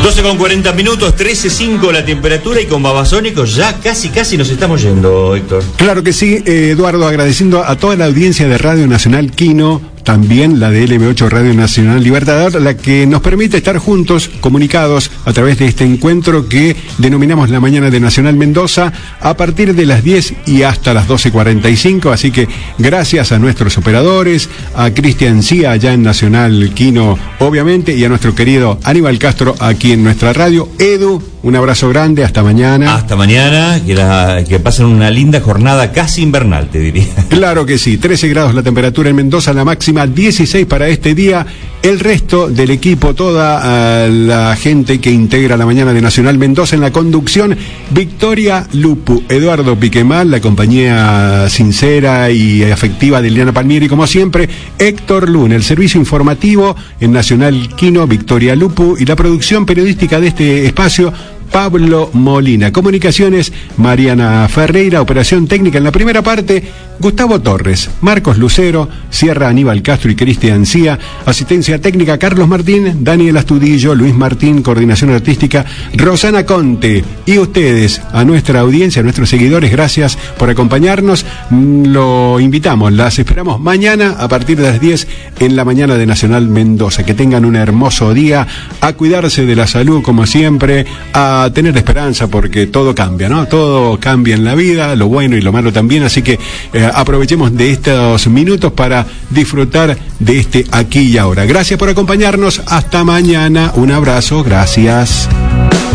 12:40, 13:05 la temperatura, y con Babasónicos ya casi nos estamos yendo, Héctor. Claro que sí, Eduardo, agradeciendo a toda la audiencia de Radio Nacional Quino, también la de LB8 Radio Nacional Libertador, la que nos permite estar juntos, comunicados a través de este encuentro que denominamos la mañana de Nacional Mendoza, a partir de las 10 y hasta las 12:45, así que gracias a nuestros operadores, a Cristian Cía allá en Nacional Quino, obviamente, y a nuestro querido Aníbal Castro aquí en nuestra radio. Edu, un abrazo grande, hasta mañana. Hasta mañana, que pasen una linda jornada casi invernal, te diría. Claro que sí, 13 grados la temperatura en Mendoza, la máxima 16 para este día. El resto del equipo, toda la gente que integra la mañana de Nacional Mendoza en la conducción, Victoria Lupu, Eduardo Piquemal, la compañía sincera y afectiva de Liliana Palmieri, como siempre, Héctor Luna, el servicio informativo en Nacional Quino, Victoria Lupu, y la producción periodística de este espacio, Pablo Molina. Comunicaciones, Mariana Ferreira. Operación técnica en la primera parte, Gustavo Torres, Marcos Lucero, Sierra Aníbal Castro y Cristian Cía. Asistencia técnica, Carlos Martín, Daniel Astudillo, Luis Martín. Coordinación artística, Rosana Conte. Y ustedes, a nuestra audiencia, a nuestros seguidores, gracias por acompañarnos. Lo invitamos, las esperamos mañana a partir de las 10 en la mañana de Nacional Mendoza. Que tengan un hermoso día, a cuidarse de la salud como siempre, a tener esperanza, porque todo cambia, ¿no? Todo cambia en la vida, lo bueno y lo malo también, así que aprovechemos de estos minutos para disfrutar de este aquí y ahora. Gracias por acompañarnos, hasta mañana, un abrazo, gracias.